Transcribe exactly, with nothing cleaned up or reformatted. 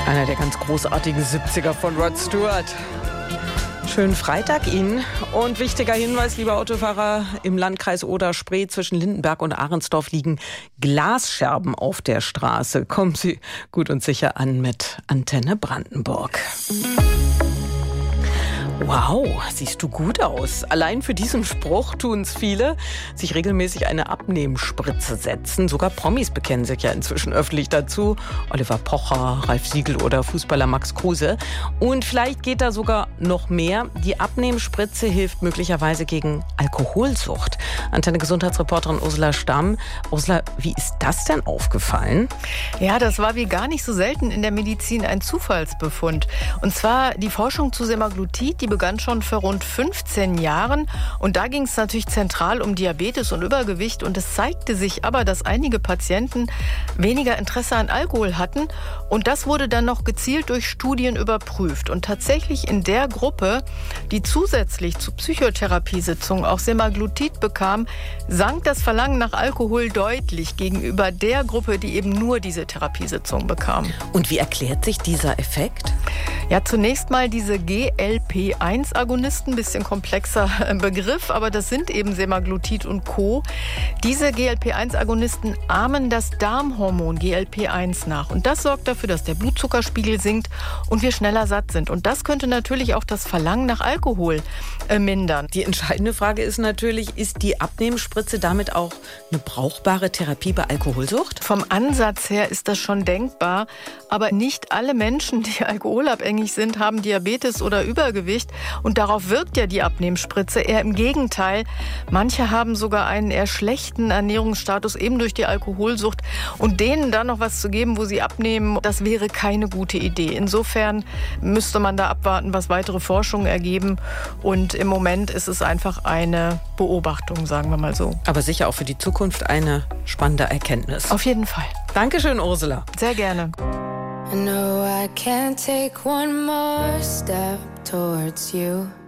Einer der ganz großartigen siebziger von Rod Stewart. Schönen Freitag Ihnen. Und wichtiger Hinweis, liebe Autofahrer, im Landkreis Oder-Spree zwischen Lindenberg und Ahrensdorf liegen Glasscherben auf der Straße. Kommen Sie gut und sicher an mit Antenne Brandenburg. Wow, siehst du gut aus. Allein für diesen Spruch tun es viele, sich regelmäßig eine Abnehmspritze setzen. Sogar Promis bekennen sich ja inzwischen öffentlich dazu. Oliver Pocher, Ralf Siegel oder Fußballer Max Kruse. Und vielleicht geht da sogar noch mehr. Die Abnehmspritze hilft möglicherweise gegen Alkoholsucht. Antenne Gesundheitsreporterin Ursula Stamm. Ursula, wie ist das denn aufgefallen? Ja, das war wie gar nicht so selten in der Medizin ein Zufallsbefund. Und zwar die Forschung zu Semaglutid, die begann schon vor rund fünfzehn Jahren. Und da ging es natürlich zentral um Diabetes und Übergewicht. Und es zeigte sich aber, dass einige Patienten weniger Interesse an Alkohol hatten. Und das wurde dann noch gezielt durch Studien überprüft. Und tatsächlich in der Gruppe, die zusätzlich zu Psychotherapiesitzungen auch Semaglutid bekam, sank das Verlangen nach Alkohol deutlich gegenüber der Gruppe, die eben nur diese Therapiesitzung bekam. Und wie erklärt sich dieser Effekt? Ja, zunächst mal diese G L P eins Agonisten, bisschen komplexer Begriff, aber das sind eben Semaglutid und Co. Diese G L P eins Agonisten ahmen das Darmhormon G L P eins nach. Und das sorgt dafür, dass der Blutzuckerspiegel sinkt und wir schneller satt sind. Und das könnte natürlich auch das Verlangen nach Alkohol äh, mindern. Die entscheidende Frage ist natürlich, ist die Abnehmspritze damit auch eine brauchbare Therapie bei Alkoholsucht? Vom Ansatz her ist das schon denkbar, aber nicht alle Menschen, die alkoholabhängig sind, haben Diabetes oder Übergewicht. Und darauf wirkt ja die Abnehmspritze eher im Gegenteil. Manche haben sogar einen eher schlechten Ernährungsstatus, eben durch die Alkoholsucht. Und denen dann noch was zu geben, wo sie abnehmen, das wäre keine gute Idee. Insofern müsste man da abwarten, was weitere Forschungen ergeben. Und im Moment ist es einfach eine Beobachtung, sagen wir mal so. Aber sicher auch für die Zukunft eine spannende Erkenntnis. Auf jeden Fall. Dankeschön, Ursula. Sehr gerne. I know I can't take one more step towards you.